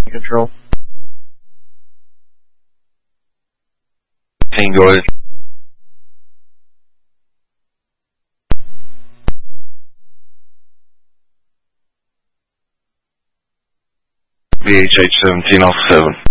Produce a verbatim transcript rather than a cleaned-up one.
Control. Tango eight. V H H seventeen off seven.